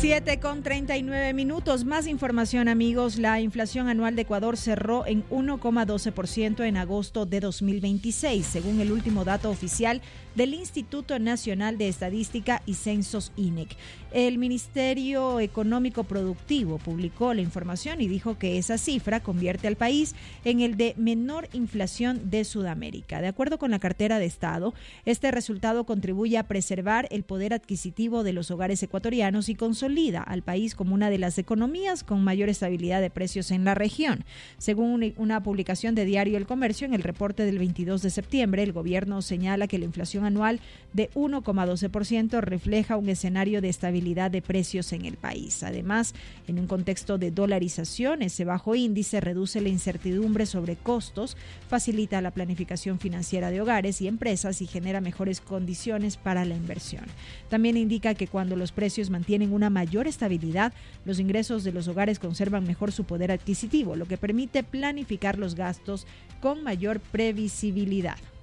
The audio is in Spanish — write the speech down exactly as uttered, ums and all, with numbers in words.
siete con treinta y nueve minutos. Más información, amigos. La inflación anual de Ecuador cerró en uno coma doce por ciento en agosto de dos mil veintiséis, según el último dato oficial del Instituto Nacional de Estadística y Censos I N E C. El Ministerio Económico Productivo publicó la información y dijo que esa cifra convierte al país en el de menor inflación de Sudamérica. De acuerdo con la cartera de Estado, este resultado contribuye a preservar el poder adquisitivo de los hogares ecuatorianos y consolida al país como una de las economías con mayor estabilidad de precios en la región. Según una publicación de Diario El Comercio, en el reporte del veintidós de septiembre, el gobierno señala que la inflación anual de uno coma doce por ciento refleja un escenario de estabilidad de precios en el país. Además, en un contexto de dolarización, ese bajo índice reduce la incertidumbre sobre costos, facilita la planificación financiera de hogares y empresas y genera mejores condiciones para la inversión. También indica que cuando los precios mantienen una mayor estabilidad, los ingresos de los hogares conservan mejor su poder adquisitivo, lo que permite planificar los gastos con mayor previsibilidad.